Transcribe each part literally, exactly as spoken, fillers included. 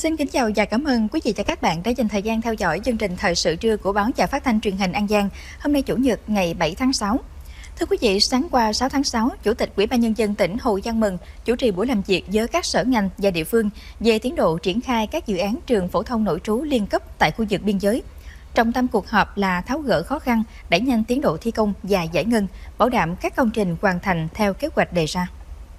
Xin kính chào và cảm ơn quý vị và các bạn đã dành thời gian theo dõi chương trình Thời sự trưa của báo Đài Phát thanh Truyền hình An Giang. Hôm nay Chủ nhật ngày bảy tháng sáu. Thưa quý vị, sáng qua sáu tháng sáu, Chủ tịch Ủy ban Nhân dân tỉnh Hồ Văn Mừng chủ trì buổi làm việc với các sở ngành và địa phương về tiến độ triển khai các dự án trường phổ thông nội trú liên cấp tại khu vực biên giới. Trọng tâm cuộc họp là tháo gỡ khó khăn, đẩy nhanh tiến độ thi công và giải ngân, bảo đảm các công trình hoàn thành theo kế hoạch đề ra.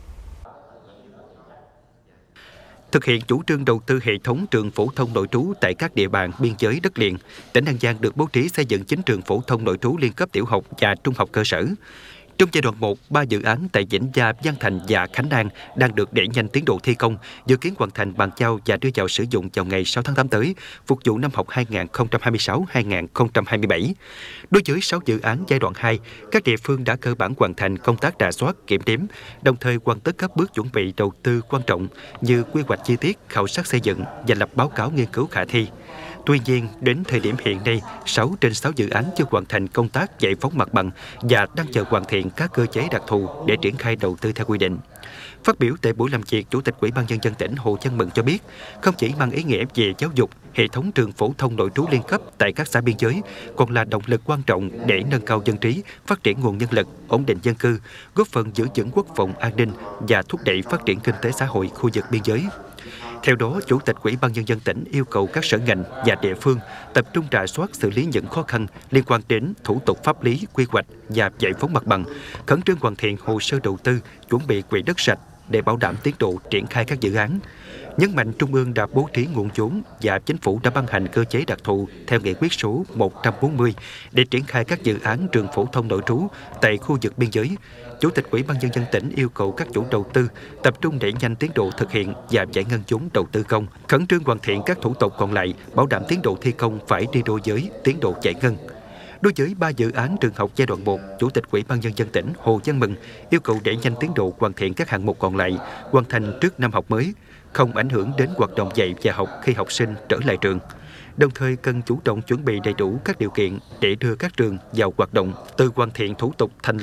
Thực hiện chủ trương đầu tư hệ thống trường phổ thông nội trú tại các địa bàn biên giới đất liền, tỉnh An Giang được bố trí xây dựng chín trường phổ thông nội trú liên cấp tiểu học và trung học cơ sở. Trong giai đoạn một, ba dự án tại Vĩnh Gia, Giang Thành và Khánh An đang được đẩy nhanh tiến độ thi công, dự kiến hoàn thành bàn giao và đưa vào sử dụng vào ngày sáu tháng tám tới, phục vụ năm học hai nghìn không trăm hai mươi sáu hai nghìn không trăm hai mươi bảy. Đối với sáu dự án giai đoạn hai, các địa phương đã cơ bản hoàn thành công tác rà soát, kiểm đếm, đồng thời hoàn tất các bước chuẩn bị đầu tư quan trọng như quy hoạch chi tiết, khảo sát xây dựng và lập báo cáo nghiên cứu khả thi. Tuy nhiên, đến thời điểm hiện nay, sáu trên sáu dự án chưa hoàn thành công tác giải phóng mặt bằng và đang chờ hoàn thiện các cơ chế đặc thù để triển khai đầu tư theo quy định. Phát biểu tại buổi làm việc, Chủ tịch Ủy ban Nhân dân tỉnh Hồ Văn Mừng cho biết, không chỉ mang ý nghĩa về giáo dục, hệ thống trường phổ thông nội trú liên cấp tại các xã biên giới còn là động lực quan trọng để nâng cao dân trí, phát triển nguồn nhân lực, ổn định dân cư, góp phần giữ vững quốc phòng an ninh và thúc đẩy phát triển kinh tế xã hội khu vực biên giới. Theo đó, Chủ tịch Ủy ban Nhân dân tỉnh yêu cầu các sở ngành và địa phương tập trung rà soát xử lý những khó khăn liên quan đến thủ tục pháp lý, quy hoạch và giải phóng mặt bằng, khẩn trương hoàn thiện hồ sơ đầu tư, chuẩn bị quỹ đất sạch để bảo đảm tiến độ triển khai các dự án. Nhấn mạnh Trung ương đã bố trí nguồn vốn và Chính phủ đã ban hành cơ chế đặc thù theo nghị quyết số một trăm bốn mươi để triển khai các dự án trường phổ thông nội trú tại khu vực biên giới. Chủ tịch Ủy ban Nhân dân tỉnh yêu cầu các chủ đầu tư tập trung đẩy nhanh tiến độ thực hiện và giải ngân vốn đầu tư công, khẩn trương hoàn thiện các thủ tục còn lại, bảo đảm tiến độ thi công phải đi đôi với tiến độ giải ngân. Đối với ba dự án trường học giai đoạn một, Chủ tịch Ủy ban Nhân dân tỉnh Hồ Văn Mừng yêu cầu đẩy nhanh tiến độ hoàn thiện các hạng mục còn lại, hoàn thành trước năm học mới, không ảnh hưởng đến hoạt động dạy và học khi học sinh trở lại trường. Đồng thời cần chủ động chuẩn bị đầy đủ các điều kiện để đưa các trường vào hoạt động, từ hoàn thiện thủ tục thành lập